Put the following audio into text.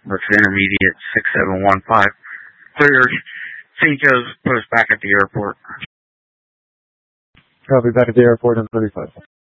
Brooks Intermediate 6715. Clear St. Joe's Post back at the airport. Copy, back at the airport on 35.